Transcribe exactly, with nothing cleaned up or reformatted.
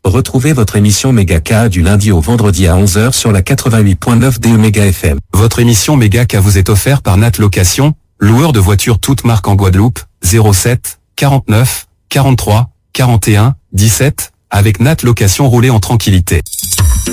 Retrouvez votre émission Megaka du lundi au vendredi à onze heures sur la quatre-vingt-huit point neuf D E Méga F M. Votre émission Megaka vous est offerte par Nat Location, loueur de voitures toutes marques en Guadeloupe, zéro sept, quarante-neuf, quarante-trois, quarante et un, dix-sept, avec Nat Location, roulez en tranquillité.